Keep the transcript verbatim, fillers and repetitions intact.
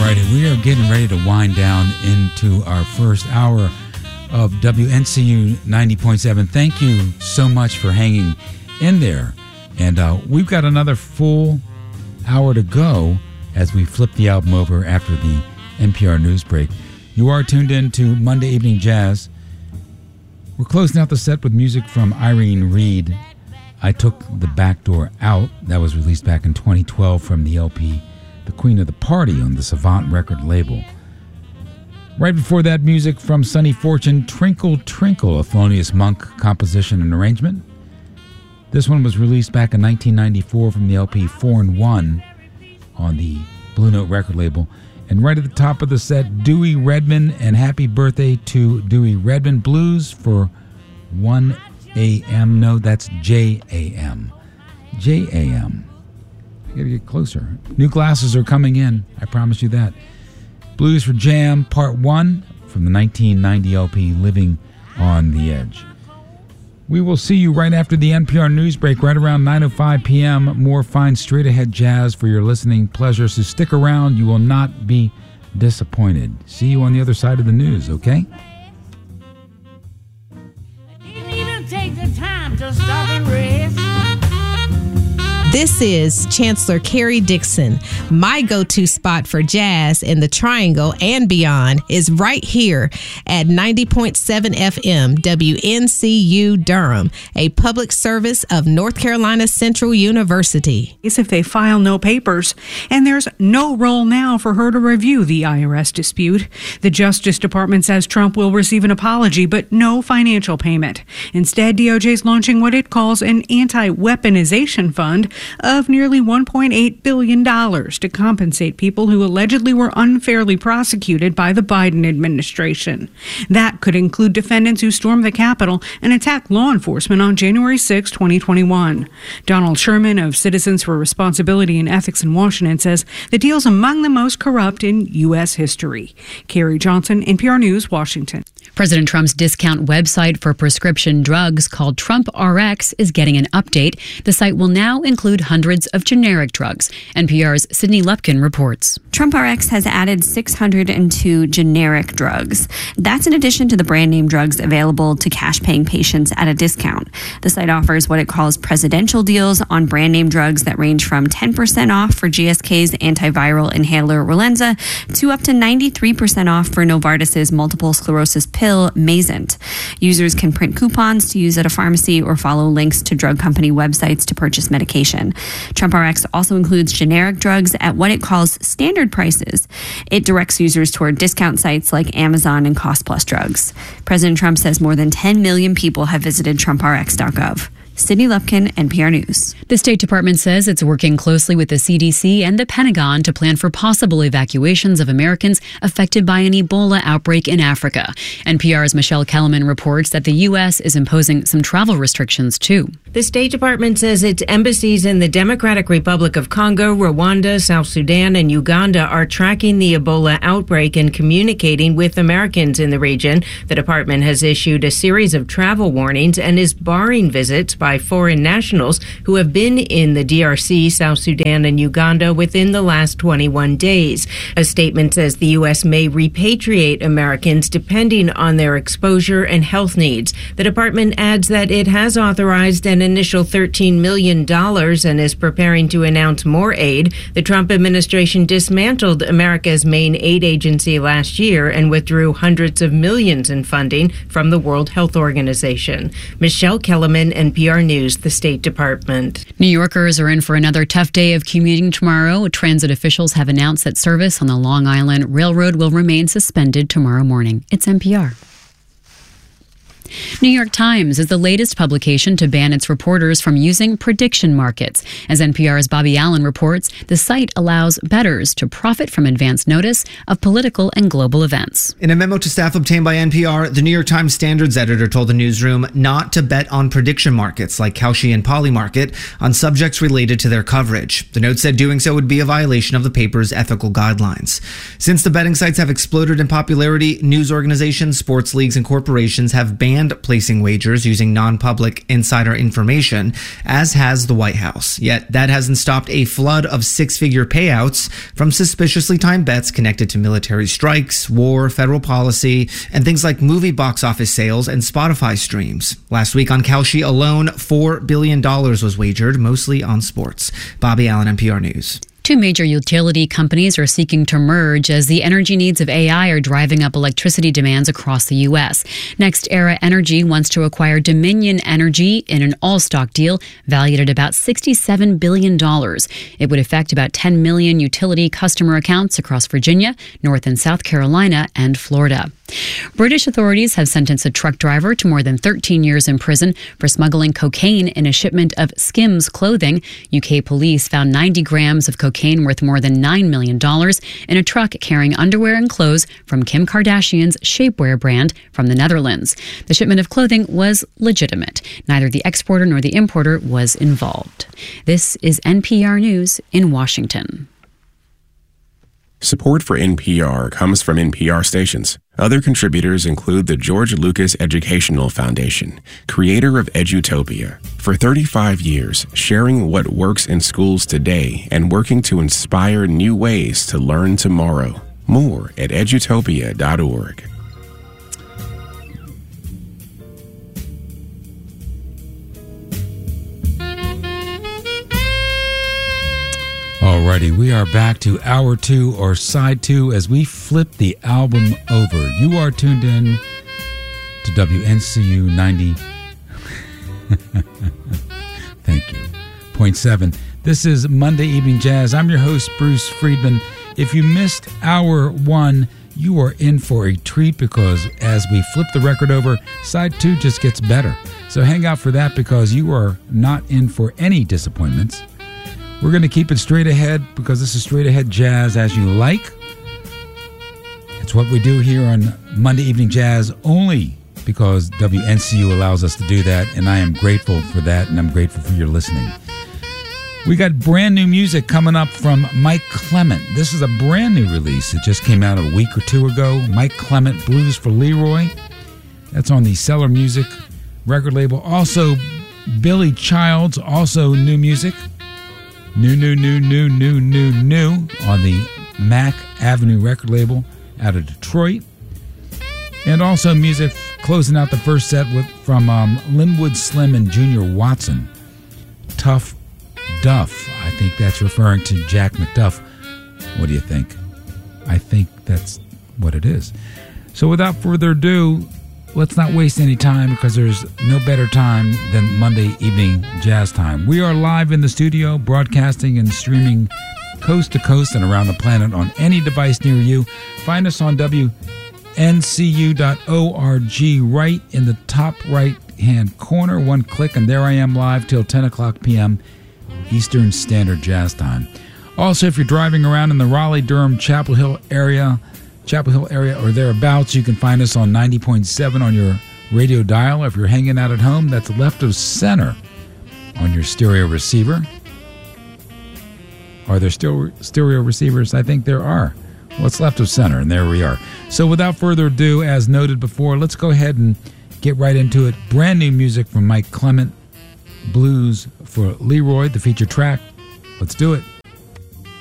right, we are getting ready to wind down into our first hour of W N C U ninety point seven. Thank you so much for hanging in there. And uh, we've got another full hour to go as we flip the album over after the N P R news break. You are tuned in to Monday Evening Jazz. We're closing out the set with music from Irene Reed. I Took the Back Door Out. That was released back in twenty twelve from the L P The Queen of the Party on the Savant record label. Right before that, music from Sonny Fortune, Trinkle Trinkle, a Thelonious Monk composition and arrangement. This one was released back in nineteen ninety-four from the L P four in one on the Blue Note record label. And right at the top of the set, Dewey Redman, and happy birthday to Dewey Redman. Blues for one a.m. No, that's J A M. J A M. I gotta get closer. New glasses are coming in, I promise you that. Blues for Jam, Part one, from the nineteen ninety L P, Living on the Edge. We will see you right after the N P R news break, right around nine oh five p.m. More fine straight-ahead jazz for your listening pleasure, so stick around. You will not be disappointed. See you on the other side of the news, okay? I didn't even take the time to stop and rest. This is Chancellor Carrie Dixon. My go-to spot for jazz in the Triangle and beyond is right here at ninety point seven F M W N C U Durham, a public service of North Carolina Central University. If they file no papers, and there's no role now for her to review the I R S dispute. The Justice Department says Trump will receive an apology, but no financial payment. Instead, D O J is launching what it calls an anti-weaponization fund of nearly one point eight billion dollars to compensate people who allegedly were unfairly prosecuted by the Biden administration. That could include defendants who stormed the Capitol and attacked law enforcement on January sixth, twenty twenty-one. Donald Sherman of Citizens for Responsibility and Ethics in Washington says the deal's among the most corrupt in U S history. Carrie Johnson, N P R News, Washington. President Trump's discount website for prescription drugs called Trump R X is getting an update. The site will now include hundreds of generic drugs. N P R's Sydney Lupkin reports. Trump R X has added six hundred two generic drugs. That's in addition to the brand name drugs available to cash-paying patients at a discount. The site offers what it calls presidential deals on brand name drugs that range from ten percent off for G S K's antiviral inhaler Relenza to up to ninety-three percent off for Novartis's multiple sclerosis pill Mayzent. Users can print coupons to use at a pharmacy or follow links to drug company websites to purchase medication. Trump R X also includes generic drugs at what it calls standard prices. It directs users toward discount sites like Amazon and Cost Plus Drugs. President Trump says more than ten million people have visited Trump R X dot gov. Sydney Lupkin, N P R News. The State Department says it's working closely with the C D C and the Pentagon to plan for possible evacuations of Americans affected by an Ebola outbreak in Africa. N P R's Michelle Kellerman reports that the U S is imposing some travel restrictions, too. The State Department says its embassies in the Democratic Republic of Congo, Rwanda, South Sudan, and Uganda are tracking the Ebola outbreak and communicating with Americans in the region. The department has issued a series of travel warnings and is barring visits by foreign nationals who have been in the D R C, South Sudan, and Uganda within the last twenty-one days. A statement says the U S may repatriate Americans depending on their exposure and health needs. The department adds that it has authorized an initial thirteen million dollars and is preparing to announce more aid. The Trump administration dismantled America's main aid agency last year and withdrew hundreds of millions in funding from the World Health Organization. Michelle Kellerman, N P R News, the State Department. New Yorkers are in for another tough day of commuting tomorrow. Transit officials have announced that service on the Long Island Railroad will remain suspended tomorrow morning. It's N P R. New York Times is the latest publication to ban its reporters from using prediction markets. As N P R's Bobby Allen reports, the site allows bettors to profit from advance notice of political and global events. In a memo to staff obtained by N P R, the New York Times standards editor told the newsroom not to bet on prediction markets like Kalshi and Polymarket on subjects related to their coverage. The note said doing so would be a violation of the paper's ethical guidelines. Since the betting sites have exploded in popularity, news organizations, sports leagues, and corporations have banned and placing wagers using non-public insider information, as has the White House. Yet that hasn't stopped a flood of six-figure payouts from suspiciously timed bets connected to military strikes, war, federal policy, and things like movie box office sales and Spotify streams. Last week on Kalshi alone, four billion dollars was wagered, mostly on sports. Bobby Allen, N P R News. Two major utility companies are seeking to merge as the energy needs of A I are driving up electricity demands across the U S. NextEra Energy wants to acquire Dominion Energy in an all-stock deal valued at about sixty-seven billion dollars. It would affect about ten million utility customer accounts across Virginia, North and South Carolina, and Florida. British authorities have sentenced a truck driver to more than thirteen years in prison for smuggling cocaine in a shipment of Skims clothing. U K police found ninety grams of cocaine worth more than nine million dollars in a truck carrying underwear and clothes from Kim Kardashian's shapewear brand from the Netherlands. The shipment of clothing was legitimate. Neither the exporter nor the importer was involved. This is N P R News in Washington. Support for N P R comes from N P R stations. Other contributors include the George Lucas Educational Foundation, creator of Edutopia. For thirty-five years, sharing what works in schools today and working to inspire new ways to learn tomorrow. More at edutopia dot org. Alrighty, we are back to hour two or side two as we flip the album over. You are tuned in to W N C U ninety. Thank you. Point seven. This is Monday Evening Jazz. I'm your host, Bruce Friedman. If you missed hour one, you are in for a treat because as we flip the record over, side two just gets better. So hang out for that because you are not in for any disappointments. We're going to keep it straight ahead because this is straight ahead jazz as you like. It's what we do here on Monday Evening Jazz only because W N C U allows us to do that, and I am grateful for that, and I'm grateful for your listening. We got brand new music coming up from Mike Clement. This is a brand new release. It just came out a week or two ago. Mike Clement, Blues for Leroy. That's on the Cellar Music record label. Also, Billy Childs, also new music. New, new, new, new, new, new, new on the Mac Avenue record label out of Detroit. And also music closing out the first set with from um, Linwood Slim and Junior Watson. Tough Duff. I think that's referring to Jack McDuff. What do you think? I think that's what it is. So without further ado, let's not waste any time because there's no better time than Monday Evening Jazz Time. We are live in the studio, broadcasting and streaming coast to coast and around the planet on any device near you. Find us on W N C U dot org right in the top right-hand corner. One click and there I am live till ten o'clock p.m. Eastern Standard Jazz Time. Also, if you're driving around in the Raleigh, Durham, Chapel Hill area, Chapel Hill area or thereabouts, you can find us on ninety point seven on your radio dial. If you're hanging out at home, that's left of center on your stereo receiver. Are there still stereo receivers? I think there are. Well, it's left of center, and there we are. So without further ado, as noted before, let's go ahead and get right into it. Brand new music from Mike Clement, Blues for Leroy, the feature track. Let's do it.